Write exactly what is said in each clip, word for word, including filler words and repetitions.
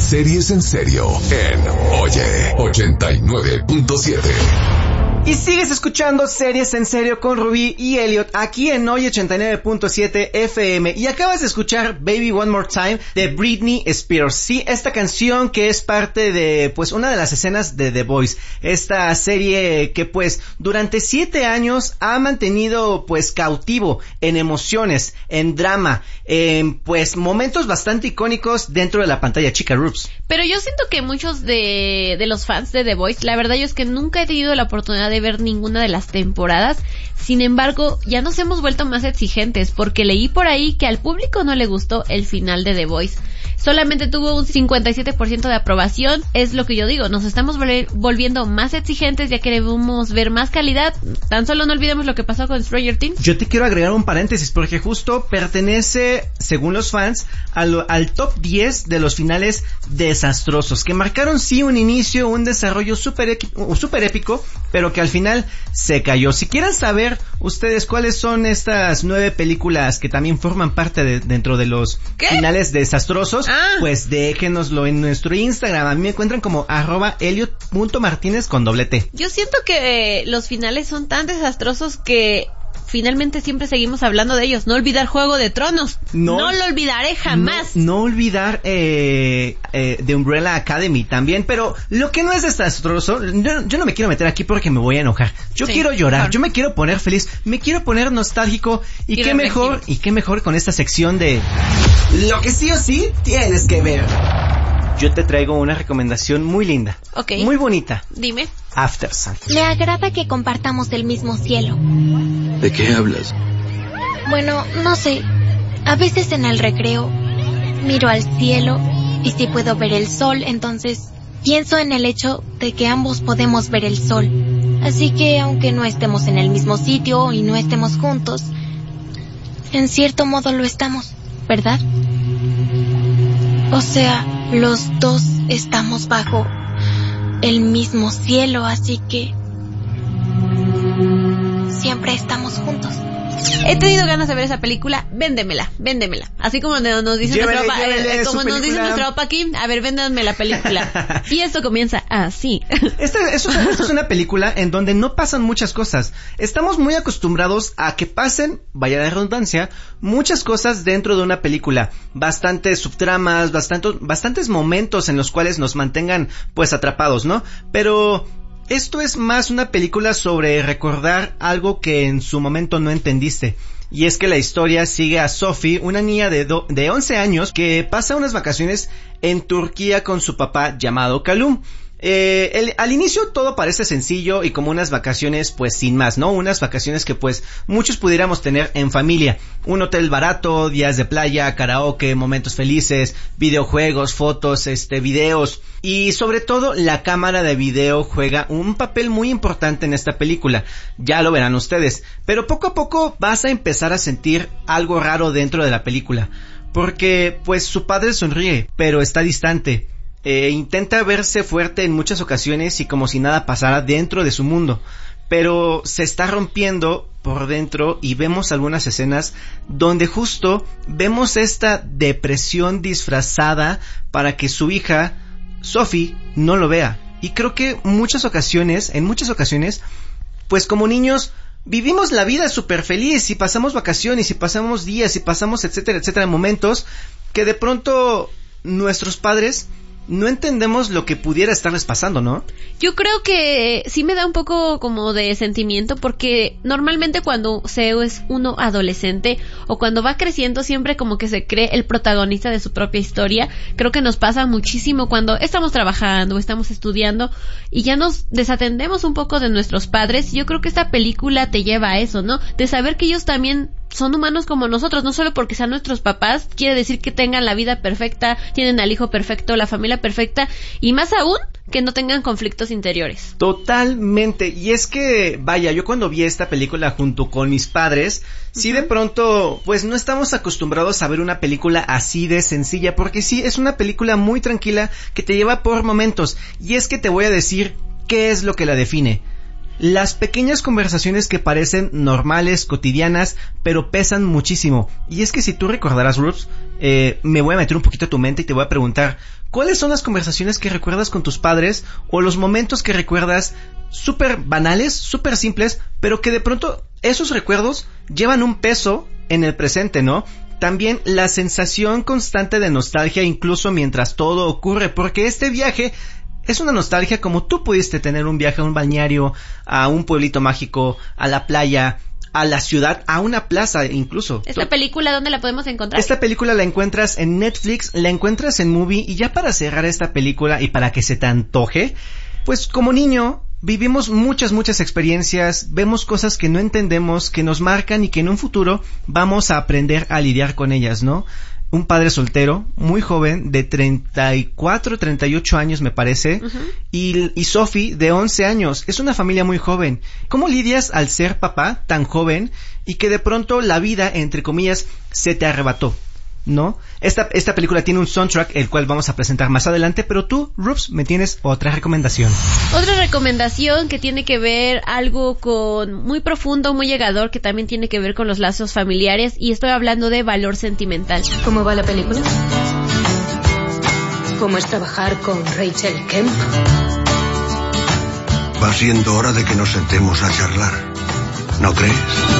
Series en Serio en Oye ochenta y nueve punto siete. Y sigues escuchando Series en Serio con Rubí y Elliot aquí en Oye ochenta y nueve punto siete F M. Y acabas de escuchar Baby One More Time de Britney Spears. Sí, esta canción que es parte de, pues, una de las escenas de The Voice. Esta serie que, pues, durante siete años ha mantenido, pues, cautivo en emociones, en drama, en, pues, momentos bastante icónicos dentro de la pantalla chica, Rubs. Pero yo siento que muchos de, de los fans de The Voice, la verdad yo es que nunca he tenido la oportunidad de ver ninguna de las temporadas. Sin embargo, ya nos hemos vuelto más exigentes porque leí por ahí que al público no le gustó el final de The Voice. Solamente tuvo un cincuenta y siete por ciento de aprobación. Es lo que yo digo, nos estamos volviendo más exigentes, ya queremos ver más calidad. Tan solo no olvidemos lo que pasó con Stranger Things. Yo te quiero agregar un paréntesis porque justo pertenece, según los fans, al, al top diez de los finales desastrosos, que marcaron sí un inicio, un desarrollo súper super épico, pero que al final se cayó. Si quieren saber ustedes cuáles son estas nueve películas que también forman parte de, dentro de los ¿Qué? finales desastrosos, ah. pues déjenoslo en nuestro Instagram. A mí me encuentran como arroba Elliot punto Martínez con doble T. Yo siento que eh, los finales son tan desastrosos que finalmente siempre seguimos hablando de ellos. No olvidar Juego de Tronos. No, no lo olvidaré jamás. No, no olvidar eh, eh, The Umbrella Academy también. Pero lo que no es desastroso, yo, yo no me quiero meter aquí porque me voy a enojar. Yo sí, quiero llorar, claro. Yo me quiero poner feliz, me quiero poner nostálgico. Y quiero qué mejor, reflexivo. Y qué mejor con esta sección de lo que sí o sí tienes que ver. Yo te traigo una recomendación muy linda. Ok. Muy bonita. Dime. Aftersun. Me agrada que compartamos el mismo cielo. ¿De qué hablas? Bueno, no sé. A veces en el recreo miro al cielo y si puedo ver el sol, entonces pienso en el hecho de que ambos podemos ver el sol. Así que aunque no estemos en el mismo sitio y no estemos juntos, en cierto modo lo estamos, ¿verdad? O sea, los dos estamos bajo el mismo cielo, así que siempre estamos juntos. He tenido ganas de ver esa película, véndemela, véndemela. Así como nos dice llévele, nuestro opa, llévele, eh, como nos dice nuestro opa aquí, a ver, véndanme la película. Y esto comienza así. Esta, es una, esta es una película en donde no pasan muchas cosas. Estamos muy acostumbrados a que pasen, vaya la redundancia, muchas cosas dentro de una película. Bastantes subtramas, bastante, bastantes momentos en los cuales nos mantengan pues atrapados, ¿no? Pero esto es más una película sobre recordar algo que en su momento no entendiste. Y es que la historia sigue a Sophie, una niña de, do, de once años que pasa unas vacaciones en Turquía con su papá llamado Calum. Eh, el, al inicio todo parece sencillo y como unas vacaciones pues sin más, ¿no? Unas vacaciones que pues muchos pudiéramos tener en familia. Un hotel barato, días de playa, karaoke, momentos felices, videojuegos, fotos, este, videos. Y sobre todo la cámara de video juega un papel muy importante en esta película. Ya lo verán ustedes. Pero poco a poco vas a empezar a sentir algo raro dentro de la película. Porque pues su padre sonríe, pero está distante. Eh, intenta verse fuerte en muchas ocasiones y como si nada pasara dentro de su mundo, pero se está rompiendo por dentro y vemos algunas escenas donde justo vemos esta depresión disfrazada para que su hija Sophie no lo vea. Y creo que muchas ocasiones, en muchas ocasiones, pues como niños vivimos la vida súper feliz y pasamos vacaciones y pasamos días y pasamos etcétera, etcétera, momentos que de pronto nuestros padres no entendemos lo que pudiera estarles pasando, ¿no? Yo creo que sí me da un poco como de sentimiento porque normalmente cuando se es uno adolescente o cuando va creciendo siempre como que se cree el protagonista de su propia historia. Creo que nos pasa muchísimo cuando estamos trabajando o estamos estudiando y ya nos desatendemos un poco de nuestros padres. Yo creo que esta película te lleva a eso, ¿no? De saber que ellos también son humanos como nosotros, no solo porque sean nuestros papás quiere decir que tengan la vida perfecta, tienen al hijo perfecto, la familia perfecta y más aún que no tengan conflictos interiores. Totalmente, y es que vaya, yo cuando vi esta película junto con mis padres, uh-huh. sí de pronto pues no estamos acostumbrados a ver una película así de sencilla, porque sí es una película muy tranquila que te lleva por momentos, y es que te voy a decir qué es lo que la define. las pequeñas conversaciones que parecen normales, cotidianas, pero pesan muchísimo. Y es que si tú recordarás, Rubs, eh, me voy a meter un poquito a tu mente y te voy a preguntar, ¿cuáles son las conversaciones que recuerdas con tus padres o los momentos que recuerdas súper banales, súper simples, pero que de pronto esos recuerdos llevan un peso en el presente, ¿no? También la sensación constante de nostalgia incluso mientras todo ocurre, porque este viaje es una nostalgia como tú pudiste tener un viaje a un balneario, a un pueblito mágico, a la playa, a la ciudad, a una plaza incluso. ¿Esta película dónde la podemos encontrar? Esta película la encuentras en Netflix, la encuentras en Movie, y ya para cerrar esta película y para que se te antoje, pues como niño vivimos muchas, muchas experiencias, vemos cosas que no entendemos, que nos marcan y que en un futuro vamos a aprender a lidiar con ellas, ¿no? Un padre soltero, muy joven, de treinta y cuatro, treinta y ocho años me parece, uh-huh. y, y Sophie de once años, es una familia muy joven. ¿Cómo lidias al ser papá tan joven y que de pronto la vida, entre comillas, se te arrebató? ¿No? Esta, esta película tiene un soundtrack, el cual vamos a presentar más adelante, pero tú, Rubs, me tienes otra recomendación. Otra recomendación que tiene que ver algo con muy profundo, muy llegador, que también tiene que ver con los lazos familiares, y estoy hablando de Valor Sentimental. ¿Cómo va la película? ¿Cómo es trabajar con Rachel Kemp? Va siendo hora de que nos sentemos a charlar, ¿no crees?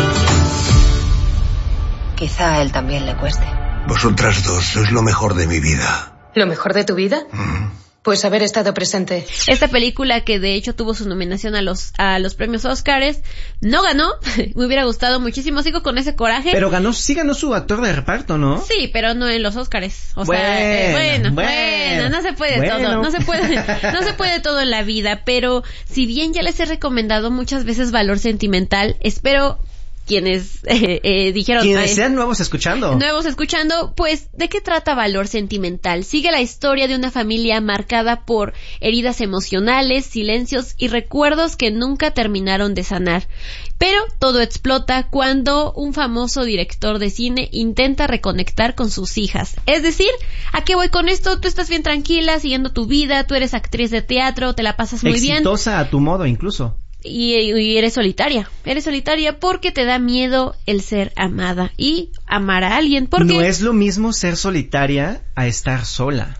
Quizá a él también le cueste. Vosotras dos sois lo mejor de mi vida. ¿Lo mejor de tu vida? Mm. Pues haber estado presente. Esta película, que de hecho tuvo su nominación a los a los premios Oscars, no ganó. Me hubiera gustado muchísimo, sigo con ese coraje. Pero ganó, sí ganó su actor de reparto, ¿no? Sí, pero no en los Oscars. O bueno, sea, eh, bueno, bueno, bueno, no se puede bueno. todo, no se puede, no se puede todo en la vida. Pero si bien ya les he recomendado muchas veces Valor Sentimental, espero quienes eh, eh, dijeron... Quienes sean nuevos escuchando. Nuevos escuchando, pues, ¿de qué trata Valor Sentimental? Sigue la historia de una familia marcada por heridas emocionales, silencios y recuerdos que nunca terminaron de sanar. Pero todo explota cuando un famoso director de cine intenta reconectar con sus hijas. Es decir, ¿a qué voy con esto? Tú estás bien tranquila, siguiendo tu vida, tú eres actriz de teatro, te la pasas muy bien. Exitosa a tu modo incluso. Y, y eres solitaria, eres solitaria porque te da miedo el ser amada y amar a alguien, porque no es lo mismo ser solitaria a estar sola.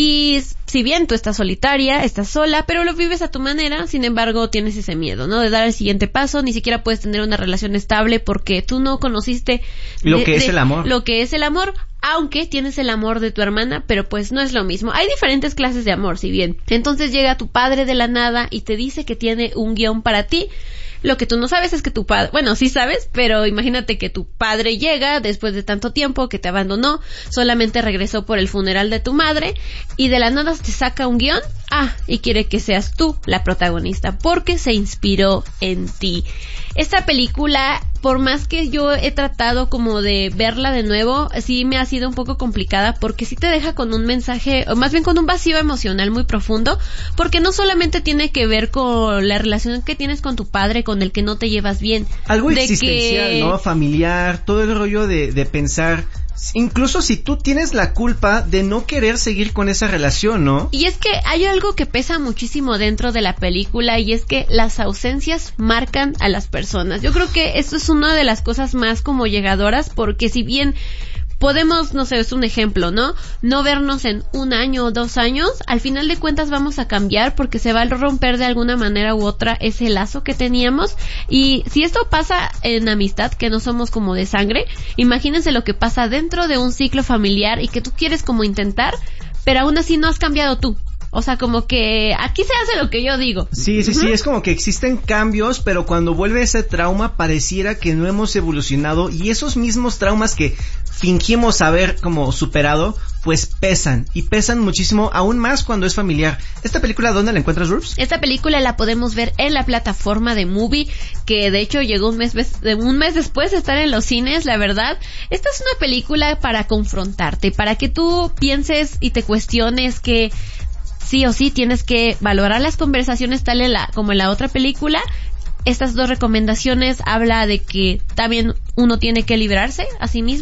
Y si bien tú estás solitaria, estás sola, pero lo vives a tu manera, sin embargo tienes ese miedo, ¿no? De dar el siguiente paso, ni siquiera puedes tener una relación estable porque tú no conociste lo de, que es de, el amor. Lo que es el amor, aunque tienes el amor de tu hermana, pero pues no es lo mismo. Hay diferentes clases de amor, si bien. Entonces llega tu padre de la nada y te dice que tiene un guión para ti. Lo que tú no sabes es que tu padre, bueno, sí sabes, pero imagínate que tu padre llega después de tanto tiempo, que te abandonó, solamente regresó por el funeral de tu madre y de la nada te saca un guión, ah, y quiere que seas tú la protagonista porque se inspiró en ti. Esta película, por más que yo he tratado como de verla de nuevo, sí me ha sido un poco complicada porque sí te deja con un mensaje, o más bien con un vacío emocional muy profundo, porque no solamente tiene que ver con la relación que tienes con tu padre, con el que no te llevas bien. Algo de existencial, que... ¿no? Familiar, todo el rollo de, de pensar... Incluso si tú tienes la culpa de no querer seguir con esa relación, ¿no? Y es que hay algo que pesa muchísimo dentro de la película y es que las ausencias marcan a las personas. Yo creo que esto es una de las cosas más como llegadoras porque si bien podemos, no sé, es un ejemplo, ¿no? No vernos en un año o dos años, al final de cuentas vamos a cambiar porque se va a romper de alguna manera u otra ese lazo que teníamos. Y si esto pasa en amistad, que no somos como de sangre, imagínense lo que pasa dentro de un ciclo familiar y que tú quieres como intentar, pero aún así no has cambiado tú. O sea, como que aquí se hace lo que yo digo. Sí, sí, uh-huh. sí, es como que existen cambios, pero cuando vuelve ese trauma pareciera que no hemos evolucionado y esos mismos traumas que fingimos haber como superado, pues pesan, y pesan muchísimo, aún más cuando es familiar. ¿Esta película dónde la encuentras, Rubs? Esta película la podemos ver en la plataforma de Movie, que de hecho llegó un mes, un mes después de estar en los cines, la verdad. Esta es una película para confrontarte, para que tú pienses y te cuestiones que sí o sí tienes que valorar las conversaciones tal en la, como en la otra película. Estas dos recomendaciones habla de que también uno tiene que liberarse a sí mismo,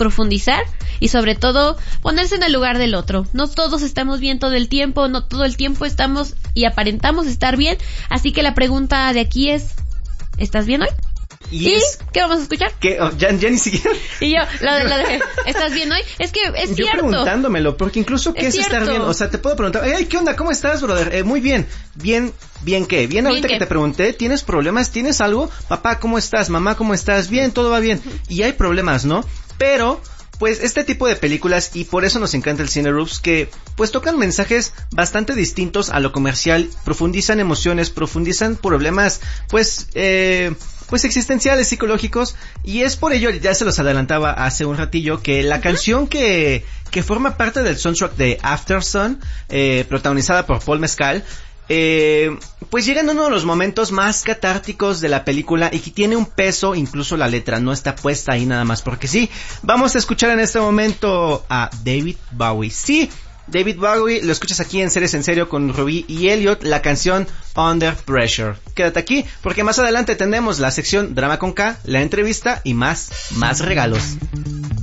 profundizar y sobre todo ponerse en el lugar del otro. No todos estamos bien todo el tiempo, no todo el tiempo estamos y aparentamos estar bien, así que la pregunta de aquí es, ¿estás bien hoy? ¿Y, ¿Y es... qué vamos a escuchar? ¿Qué? Oh, ya, ya ni siquiera... Y yo, lo, lo dejé. ¿Estás bien hoy? Es que es yo cierto. preguntándomelo, porque incluso ¿qué es, es estar bien? O sea, te puedo preguntar, hey, ¿qué onda? ¿Cómo estás, brother? Eh, muy bien. Bien, ¿bien qué? Bien, ahorita bien que te pregunté, ¿tienes problemas? ¿Tienes algo? Papá, ¿cómo estás? Mamá, ¿cómo estás? Bien, todo va bien. Y hay problemas, ¿no? Pero... pues este tipo de películas, y por eso nos encanta el Cine Roops, que pues tocan mensajes bastante distintos a lo comercial, profundizan emociones, profundizan problemas pues eh, pues existenciales, psicológicos, y es por ello, ya se los adelantaba hace un ratillo, que la uh-huh. canción que que forma parte del soundtrack de Aftersun, eh, protagonizada por Paul Mescal, Eh, pues llega en uno de los momentos más catárticos de la película y que tiene un peso, incluso la letra no está puesta ahí nada más porque sí. Vamos a escuchar en este momento a David Bowie. Sí, David Bowie, lo escuchas aquí en Series en Serio con Rubí y Elliot, la canción Under Pressure. Quédate aquí porque más adelante tendremos la sección Drama con K, la entrevista y más, más regalos.